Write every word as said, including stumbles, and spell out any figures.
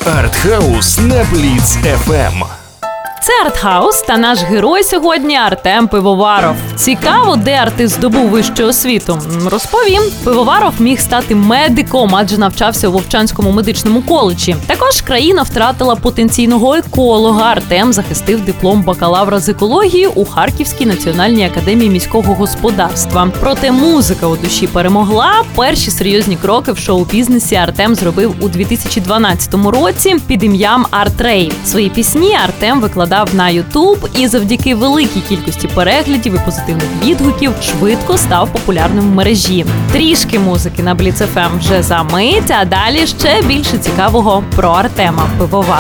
Артхаус на Бліц еф ем. Це Артхаус та наш герой сьогодні Артем Пивоваров. Цікаво, де артист здобув вищу освіту? Розповім. Пивоваров міг стати медиком, адже навчався у Вовчанському медичному коледжі. Також країна втратила потенційного еколога. Артем захистив диплом бакалавра з екології у Харківській національній академії міського господарства. Проте музика у душі перемогла. Перші серйозні кроки в шоу-бізнесі Артем зробив у дві тисячі дванадцятому році під ім'ям Арт-Рей. Свої пісні Артем викладав на Ютуб і завдяки великій кількості переглядів і позитивних відгуків швидко став популярним в мережі. Трішки музики на Бліц еф ем вже за мить, а далі ще більше цікавого про Артема Пивоварова.